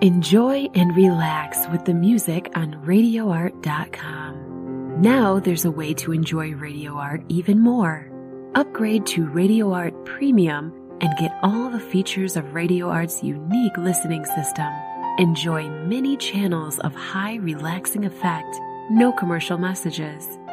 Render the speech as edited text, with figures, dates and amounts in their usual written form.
Enjoy and relax with the music on RadioArt.com. Now there's a way to enjoy Radio Art even more. Upgrade to Radio Art Premium and get all the features of Radio Art's unique listening system. Enjoy many channels of high relaxing effect, no commercial messages.